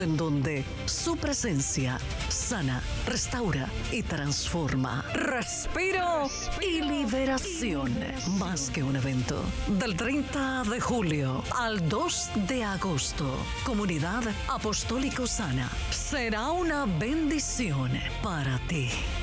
en donde su presencia sana, restaura y transforma. Respiro y liberación. Más que un evento. Del 30 de julio al 2 de agosto. Comunidad Apostólico Sana. Será una bendición para ti.